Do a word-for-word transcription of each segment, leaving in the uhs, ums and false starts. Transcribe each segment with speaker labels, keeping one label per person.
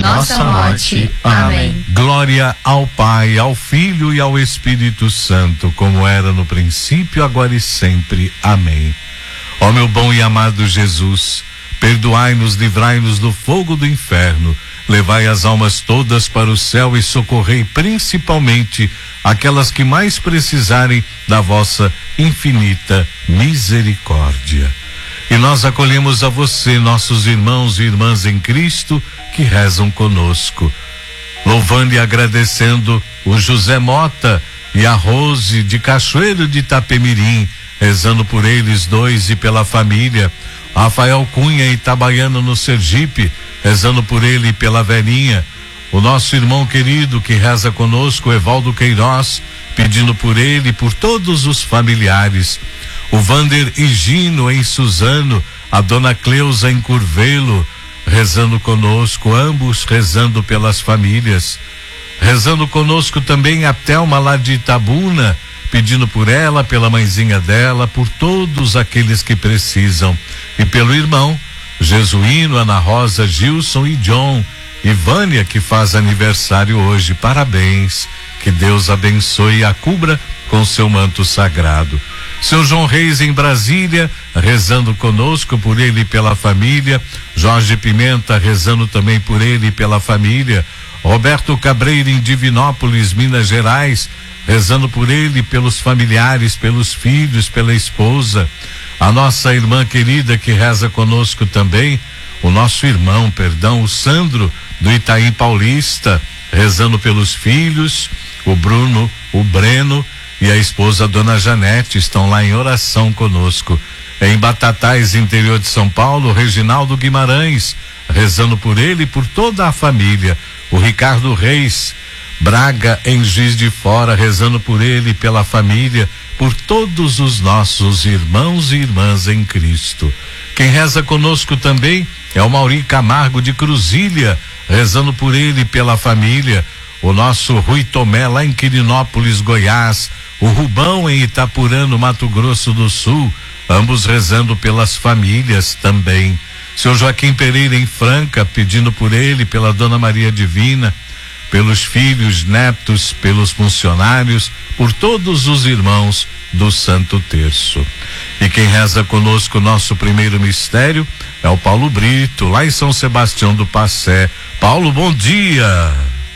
Speaker 1: nossa morte. Amém.
Speaker 2: Glória ao Pai, ao Filho e ao Espírito Santo, como era no princípio, agora e sempre. Amém. Ó meu bom e amado Jesus, perdoai-nos, livrai-nos do fogo do inferno, levai as almas todas para o céu e socorrei principalmente aquelas que mais precisarem da vossa infinita misericórdia. E nós acolhemos a você, nossos irmãos e irmãs em Cristo, que rezam conosco, louvando e agradecendo o José Mota e a Rose de Cachoeiro de Itapemirim, rezando por eles dois e pela família. Rafael Cunha e Itabaiana no Sergipe, rezando por ele e pela velhinha. O nosso irmão querido que reza conosco, Evaldo Queiroz, pedindo por ele e por todos os familiares. O Vander Higino em Suzano, a dona Cleusa em Curvelo, rezando conosco, ambos rezando pelas famílias. Rezando conosco também a Thelma lá de Itabuna, pedindo por ela, pela mãezinha dela, por todos aqueles que precisam. E pelo irmão Jesuíno, Ana Rosa, Gilson e John, e Vânia, que faz aniversário hoje. Parabéns, que Deus abençoe e a cubra com seu manto sagrado. Seu João Reis em Brasília, rezando conosco, por ele e pela família. Jorge Pimenta, rezando também por ele e pela família. Roberto Cabreira em Divinópolis, Minas Gerais, rezando por ele e pelos familiares, pelos filhos, pela esposa. A nossa irmã querida que reza conosco também, o nosso irmão, perdão, o Sandro do Itaim Paulista, rezando pelos filhos, o Bruno, o Breno e a esposa Dona Janete estão lá em oração conosco. Em Batatais, interior de São Paulo, Reginaldo Guimarães, rezando por ele e por toda a família. O Ricardo Reis Braga em Juiz de Fora, rezando por ele e pela família, por todos os nossos irmãos e irmãs em Cristo. Quem reza conosco também é o Mauri Camargo de Cruzília, rezando por ele e pela família. O nosso Rui Tomé lá em Quirinópolis, Goiás. O Rubão em Itapurã, no Mato Grosso do Sul, ambos rezando pelas famílias também. Seu Joaquim Pereira em Franca, pedindo por ele, pela Dona Maria Divina, pelos filhos, netos, pelos funcionários, por todos os irmãos do Santo Terço. E quem reza conosco o nosso primeiro mistério é o Paulo Brito, lá em São Sebastião do Passé. Paulo, bom dia.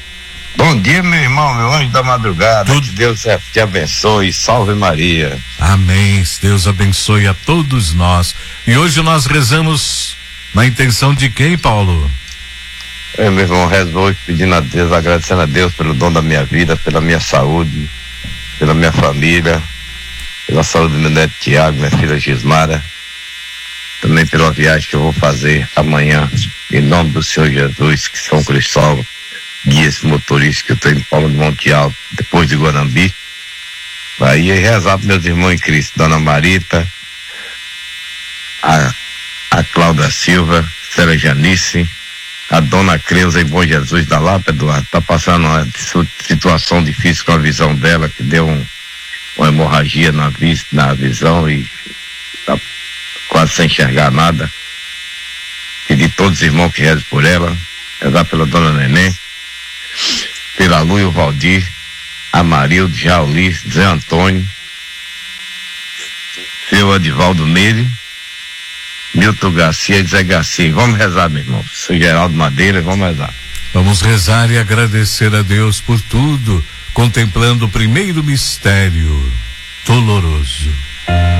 Speaker 3: Bom dia, meu irmão, meu anjo da madrugada. Tudo... Que Deus te abençoe, salve Maria.
Speaker 2: Amém, Deus abençoe a todos nós. E hoje nós rezamos na intenção de quem, Paulo?
Speaker 3: Eu, meu irmão, rezo hoje pedindo a Deus, agradecendo a Deus pelo dom da minha vida, pela minha saúde, pela minha família, pela saúde do meu neto Tiago, minha filha Gismara, também pela viagem que eu vou fazer amanhã, em nome do Senhor Jesus, que São Cristóvão guia esse motorista que eu estou em Palma de Monte Alto, depois de Guarambi. Aí rezar para meus irmãos em Cristo, Dona Marita, a, a Cláudia Silva, Célia Janice, a Dona Creuza em Bom Jesus da Lapa, Eduardo, tá passando uma situação difícil com a visão dela, que deu um, uma hemorragia na, vis, na visão e tá quase sem enxergar nada. Pedir todos os irmãos que rezem por ela, rezar pela Dona Neném, pela Lu e o Valdir, a Marildo, Jauli, Zé Antônio, seu Adivaldo Meire, Milton Garcia e Zé Garcia. Vamos rezar, meu irmão. Sou Geraldo Madeira, vamos rezar.
Speaker 2: Vamos rezar e agradecer a Deus por tudo, contemplando o primeiro mistério doloroso.